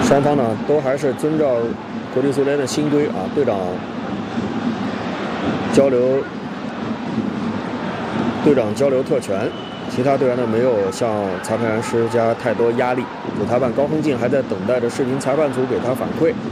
双方呢都还是遵照国际足联的新规啊，队长交流特权，其他队员呢没有向裁判员施加太多压力。主裁判高亨进还在等待着视频裁判组给他反馈。